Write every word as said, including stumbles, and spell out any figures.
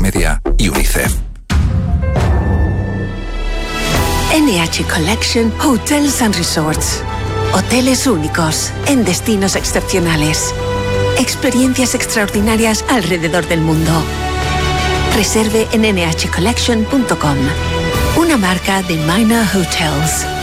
Media y UNICEF. N H Collection Hotels and Resorts. Hoteles únicos en destinos excepcionales. Experiencias extraordinarias alrededor del mundo. Reserve en ene hache collection punto com. Una marca de Minor Hotels.